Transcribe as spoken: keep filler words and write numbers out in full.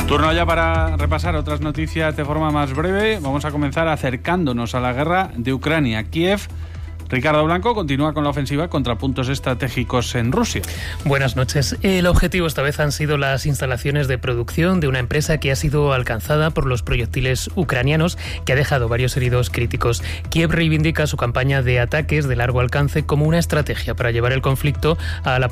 Turno ya para repasar otras noticias de forma más breve. Vamos a comenzar acercándonos a la guerra de Ucrania. Kiev. Ricardo Blanco continúa con la ofensiva contra puntos estratégicos en Rusia. Buenas noches. El objetivo esta vez han sido las instalaciones de producción de una empresa que ha sido alcanzada por los proyectiles ucranianos, que ha dejado varios heridos críticos. Kiev reivindica su campaña de ataques de largo alcance como una estrategia para llevar el conflicto a la